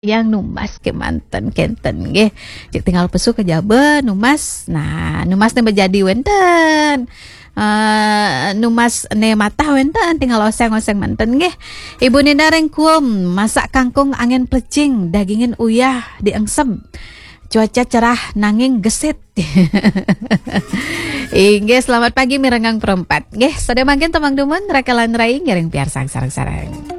yang numas ke manten kenten nggih. Cek tinggal pesu ke jabe numas. Nah, numas teh menjadi wenten. Numas ne mata wenten tinggal oseng-oseng manten nggih. Ibu Nina rengkum masak kangkung angin plecing, dagingin uyah diengsem. Cuaca cerah nanging gesit. Inggih, selamat pagi mirengang perempat. Nggih, sada mangkin temang dumun rekalan rai ngiring piar sareng-sareng.